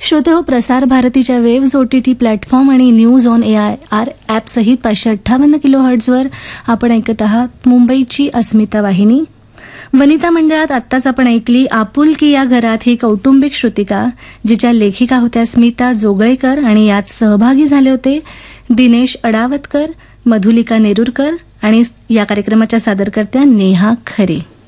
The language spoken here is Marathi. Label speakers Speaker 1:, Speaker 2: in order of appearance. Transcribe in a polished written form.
Speaker 1: श्रोते हो, प्रसार भारतीच्या वेव्ज OTT प्लॅटफॉर्म आणि न्यूज ऑन AIR ॲपसहित 558 किलोहर्ट्झवर आपण ऐकत आहात मुंबईची अस्मिता वाहिनी. वनिता मंडळात आत्ताच आपण ऐकली आपुलकी या घरात ही कौटुंबिक श्रुतिका, जिच्या लेखिका होत्या स्मिता जोगळेकर आणि यात सहभागी झाले होते दिनेश अडावतकर, मधुलिका नेरुरकर आणि या कार्यक्रमाच्या सादरकर्त्या नेहा खरे.